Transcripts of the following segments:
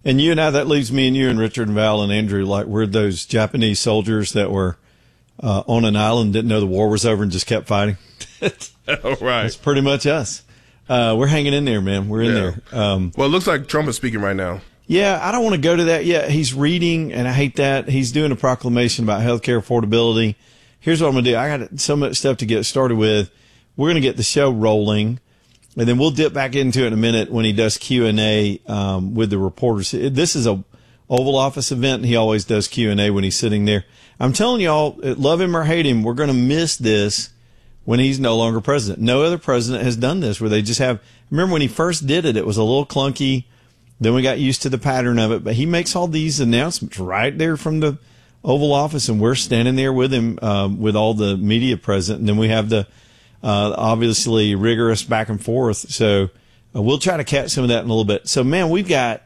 And you and I, that leaves me and you and Richard and Val and Andrew, like we're those Japanese soldiers that were on an island, didn't know the war was over and just kept fighting. Oh, right. That's pretty much us. We're hanging in there, man. We're in there. Well, it looks like Trump is speaking right now. Yeah, I don't want to go to that yet. He's reading, and I hate that. He's doing a proclamation about healthcare affordability. Here's what I'm going to do. I got so much stuff to get started with. We're going to get the show rolling, and then we'll dip back into it in a minute when he does Q&A with the reporters. This is a Oval Office event, and he always does Q&A when he's sitting there. I'm telling y'all, love him or hate him, we're going to miss this when he's no longer president. No other president has done this where they just have – remember when he first did it, it was a little clunky. Then we got used to the pattern of it. But he makes all these announcements right there from the Oval Office, and we're standing there with him with all the media present. And then we have the obviously rigorous back and forth. So we'll try to catch some of that in a little bit. So, man, we've got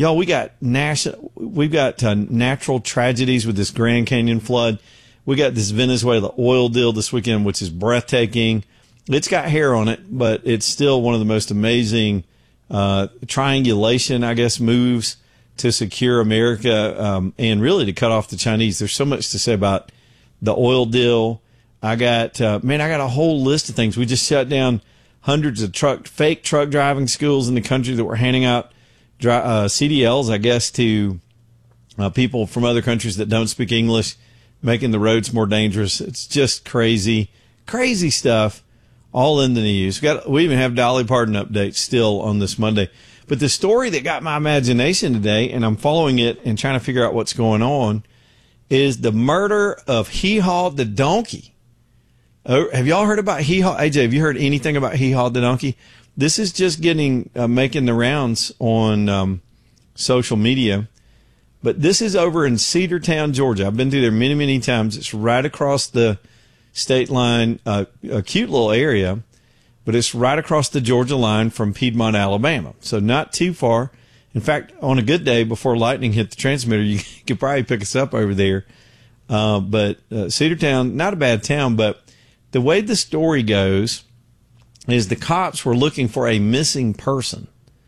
natural tragedies with this Grand Canyon flood. We got this Venezuela oil deal this weekend, which is breathtaking. It's got hair on it, but it's still one of the most amazing triangulation, I guess, moves to secure America and really to cut off the Chinese. There's so much to say about the oil deal. I got a whole list of things. We just shut down hundreds of fake truck driving schools in the country that were handing out CDLs, I guess, to people from other countries that don't speak English, making the roads more dangerous. It's just crazy stuff. All in the news. We even have Dolly Parton updates still on this Monday. But the story that got my imagination today, and I'm following it and trying to figure out what's going on, is the murder of Hee Haw the donkey. Have y'all heard about Hee Haw? AJ, have you heard anything about Hee Haw the donkey? This is just making the rounds on social media. But this is over in Cedartown, Georgia. I've been through there many, many times. It's right across the state line, a cute little area, but it's right across the Georgia line from Piedmont, Alabama. So not too far. In fact, on a good day before lightning hit the transmitter, you could probably pick us up over there. But Cedartown, not a bad town, but the way the story goes is the cops were looking for a missing person.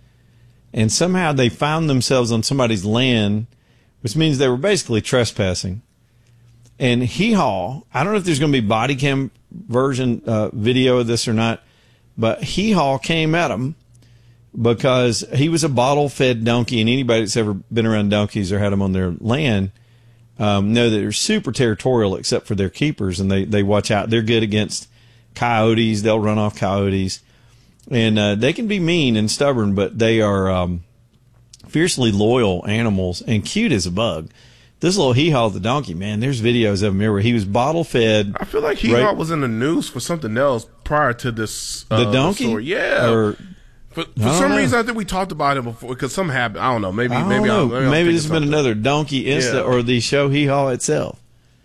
And somehow they found themselves on somebody's land, which means they were basically trespassing. And Hee Haw, I don't know if there's going to be body cam version video of this or not, but Hee Haw came at him because he was a bottle-fed donkey, and anybody that's ever been around donkeys or had them on their land know that they're super territorial except for their keepers, and they watch out. They're good against coyotes. They'll run off coyotes. And they can be mean and stubborn, but they are fiercely loyal animals and cute as a bug. This little Hee Haw the donkey, man, there's videos of him here where he was bottle fed. I feel like Hee Haw was in the news for something else prior to this. The donkey? Story. Yeah. For some reason, I think we talked about it before because something happened. I don't know. Maybe this has been another donkey incident or the show Hee Haw itself.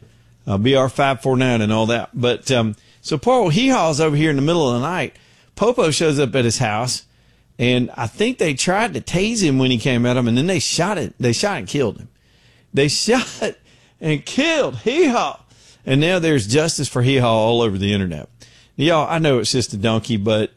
BR 549 and all that. But so poor old Hee Haw's over here in the middle of the night. Popo shows up at his house, and I think they tried to tase him when he came at him, and then they shot it. They shot and killed him. They shot and killed Hee Haw. And now there's justice for Hee Haw all over the internet. Y'all, I know it's just a donkey, but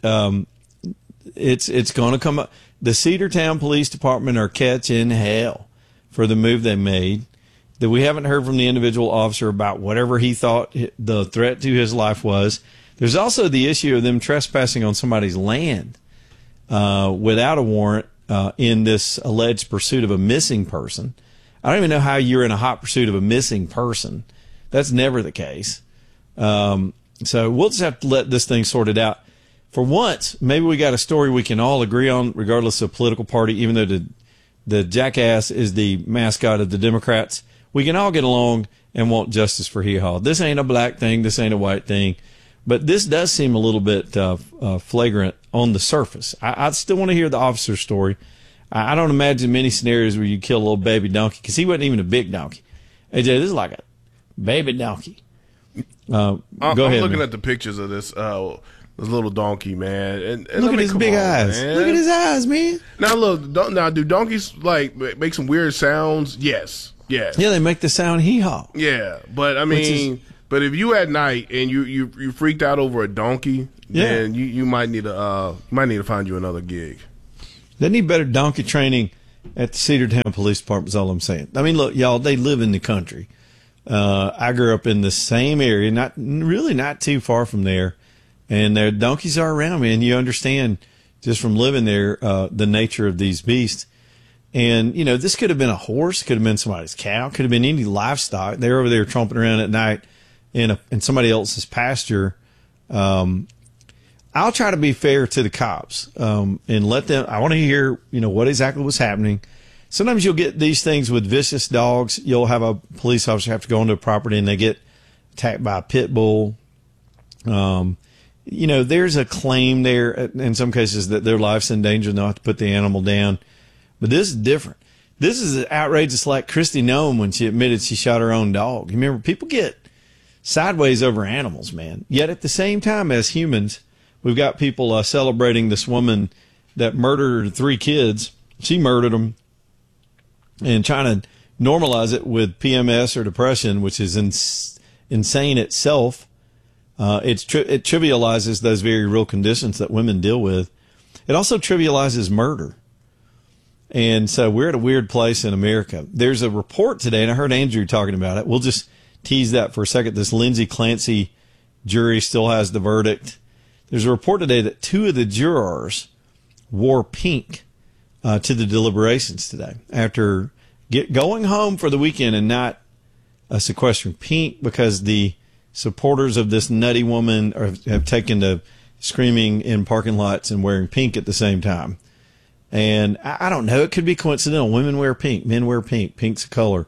it's going to come up. The Cedartown Police Department are catching hell for the move they made. That we haven't heard from the individual officer about whatever he thought the threat to his life was. There's also the issue of them trespassing on somebody's land without a warrant in this alleged pursuit of a missing person. I don't even know how you're in a hot pursuit of a missing person. That's never the case. So we'll just have to let this thing sorted out. For once, maybe we got a story we can all agree on, regardless of political party, even though the jackass is the mascot of the Democrats. We can all get along and want justice for Hee Haw. This ain't a black thing. This ain't a white thing. But this does seem a little bit flagrant on the surface. I still want to hear the officer's story. I don't imagine many scenarios where you kill a little baby donkey because he wasn't even a big donkey. AJ, this is like a baby donkey. I'm looking at the pictures of this little donkey, man. And look at his big eyes. Man. Look at his eyes, man. Now do donkeys like make some weird sounds? Yes. Yeah. Yeah, they make the sound hee haw. Yeah, but I mean, but if you at night and you freaked out over a donkey, then you might need to find you another gig. They need better donkey training at the Cedartown Police Department is all I'm saying. I mean, look, y'all, they live in the country. I grew up in the same area, not too far from there. And their donkeys are around, man. You understand just from living there, the nature of these beasts. And, you know, this could have been a horse, could have been somebody's cow, could have been any livestock. They're over there tromping around at night in somebody else's pasture. I'll try to be fair to the cops, and let them, I want to hear, you know, what exactly was happening. Sometimes you'll get these things with vicious dogs. You'll have a police officer have to go onto a property and they get attacked by a pit bull. You know, there's a claim there in some cases that their life's in danger and they'll have to put the animal down. But this is different. This is outrageous, like Kristi Noem when she admitted she shot her own dog. You remember, people get sideways over animals, man. Yet at the same time, as humans, we've got people celebrating this woman that murdered 3 kids. She murdered them, and trying to normalize it with PMS or depression, which is insane itself. It trivializes those very real conditions that women deal with. It also trivializes murder. And so we're at a weird place in America. There's a report today, and I heard Andrew talking about it. We'll just tease that for a second. This Lindsay Clancy jury still has the verdict. There's a report today that 2 of the jurors wore pink to the deliberations today after going home for the weekend and not sequestering pink because the supporters of this nutty woman have taken to screaming in parking lots and wearing pink at the same time. And I don't know. It could be coincidental. Women wear pink. Men wear pink. Pink's a color.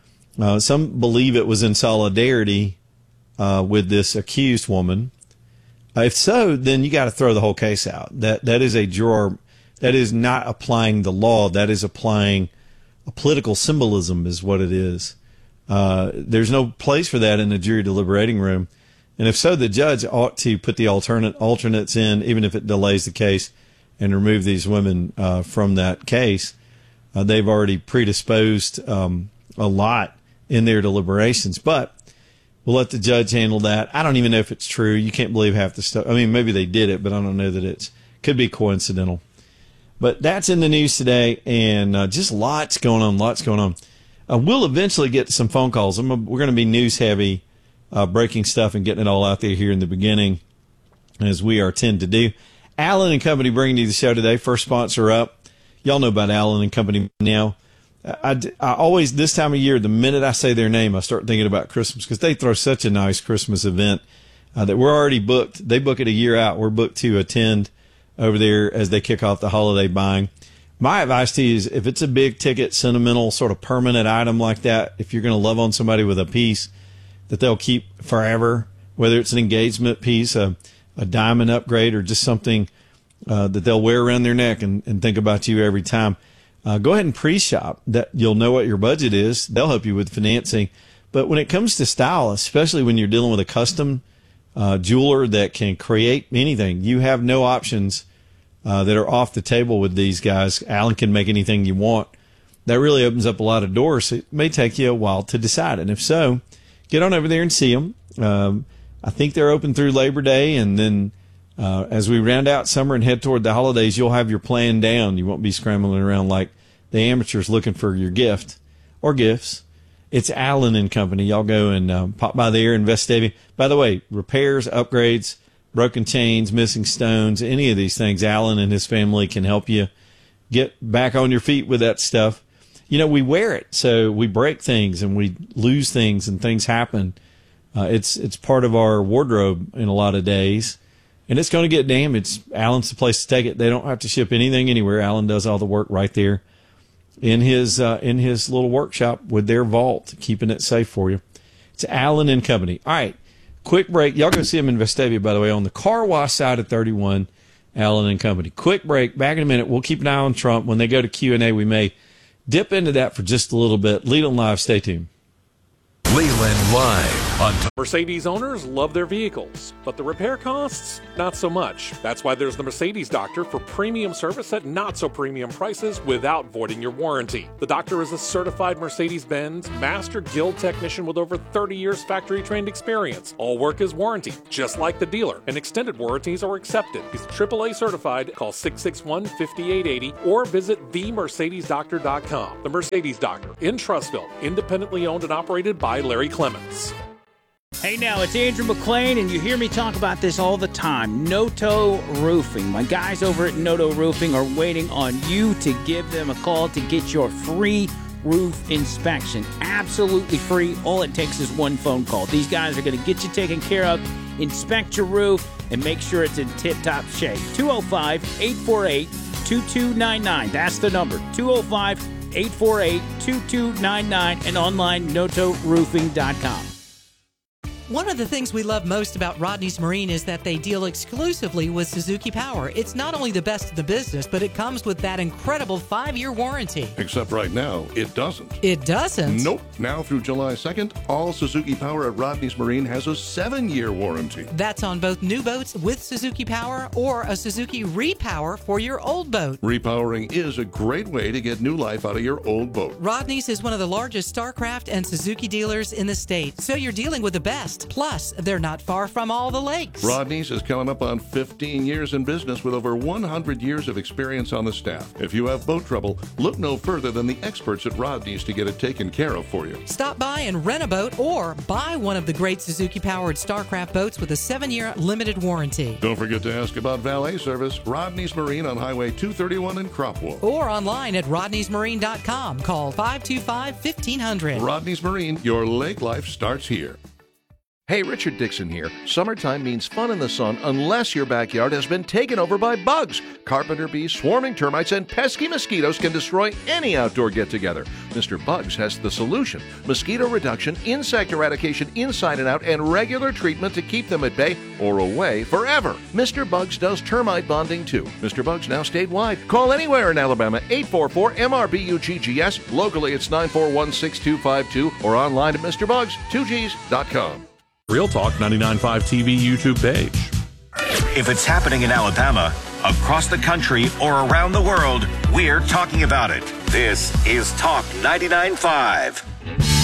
Some believe it was in solidarity with this accused woman. If so, then you got to throw the whole case out. That is a juror. That is not applying the law. That is applying a political symbolism is what it is. There's no place for that in the jury deliberating room. And if so, the judge ought to put the alternates in, even if it delays the case, and remove these women from that case. They've already predisposed a lot in their deliberations, but we'll let the judge handle that. I don't even know if it's true. You can't believe half the stuff. I mean, maybe they did it, but I don't know that could be coincidental. But that's in the news today, and just lots going on. We'll eventually get to some phone calls. We're going to be news heavy, breaking stuff and getting it all out there here in the beginning, as we tend to do. Allen and Company bringing you the show today. First sponsor up. Y'all know about Allen and Company now. I always, this time of year, the minute I say their name, I start thinking about Christmas because they throw such a nice Christmas event that we're already booked. They book it a year out. We're booked to attend over there as they kick off the holiday buying. My advice to you is if it's a big ticket, sentimental, sort of permanent item like that, if you're going to love on somebody with a piece that they'll keep forever, whether it's an engagement piece, a diamond upgrade, or just something that they'll wear around their neck and think about you every time. Go ahead and pre-shop. That you'll know what your budget is. They'll help you with financing. But when it comes to style, especially when you're dealing with a custom jeweler that can create anything, you have no options that are off the table with these guys. Allen can make anything you want. That really opens up a lot of doors. It may take you a while to decide. And if so, get on over there and see them. I think they're open through Labor Day, and then as we round out summer and head toward the holidays, you'll have your plan down. You won't be scrambling around like the amateurs looking for your gift or gifts. It's Allen and Company. Y'all go and pop by there in Vestavia. By the way, repairs, upgrades, broken chains, missing stones, any of these things, Allen and his family can help you get back on your feet with that stuff. You know, we wear it, so we break things and we lose things and things happen. It's part of our wardrobe in a lot of days, and it's going to get damaged. Allen's the place to take it. They don't have to ship anything anywhere. Allen does all the work right there in his little workshop with their vault, keeping it safe for you. It's Allen and Company. All right, quick break. Y'all go see him in Vestavia, by the way, on the car wash side of 31, Allen and Company. Quick break. Back in a minute. We'll keep an eye on Trump. When they go to Q&A, we may dip into that for just a little bit. Leland Live. Stay tuned. Leland Live. Mercedes owners love their vehicles, but the repair costs, not so much. That's why there's the Mercedes Doctor for premium service at not so premium prices without voiding your warranty. The Doctor is a certified Mercedes-Benz Master Guild technician with over 30 years factory trained experience. All work is warranty, just like the dealer, and extended warranties are accepted. He's AAA certified. Call 661-5880 or visit themercedesdoctor.com. The Mercedes Doctor in Trussville, independently owned and operated by Larry Clements. Hey now, it's Andrew McLean, and you hear me talk about this all the time. Noto Roofing. My guys over at Noto Roofing are waiting on you to give them a call to get your free roof inspection. Absolutely free. All it takes is one phone call. These guys are going to get you taken care of, inspect your roof, and make sure it's in tip-top shape. 205-848-2299. That's the number. 205-848-2299 and online notoroofing.com. One of the things we love most about Rodney's Marine is that they deal exclusively with Suzuki Power. It's not only the best in the business, but it comes with that incredible 5-year warranty. Except right now, it doesn't. It doesn't? Nope. Now through July 2nd, all Suzuki Power at Rodney's Marine has a 7-year warranty. That's on both new boats with Suzuki Power or a Suzuki Repower for your old boat. Repowering is a great way to get new life out of your old boat. Rodney's is one of the largest StarCraft and Suzuki dealers in the state, so you're dealing with the best. Plus, they're not far from all the lakes. Rodney's is coming up on 15 years in business with over 100 years of experience on the staff. If you have boat trouble, look no further than the experts at Rodney's to get it taken care of for you. Stop by and rent a boat or buy one of the great Suzuki-powered StarCraft boats with a 7-year limited warranty. Don't forget to ask about valet service. Rodney's Marine on Highway 231 in Cropwell. Or online at rodneysmarine.com. Call 525-1500. Rodney's Marine, your lake life starts here. Hey, Richard Dixon here. Summertime means fun in the sun unless your backyard has been taken over by bugs. Carpenter bees, swarming termites, and pesky mosquitoes can destroy any outdoor get-together. Mr. Bugs has the solution. Mosquito reduction, insect eradication inside and out, and regular treatment to keep them at bay or away forever. Mr. Bugs does termite bonding too. Mr. Bugs now statewide. Call anywhere in Alabama, 844-MRBUGGS. Locally, it's 941-6252 or online at MrBugs2Gs.com. Real Talk 99.5 TV YouTube page. If it's happening in Alabama, across the country, or around the world, we're talking about it. This is Talk 99.5.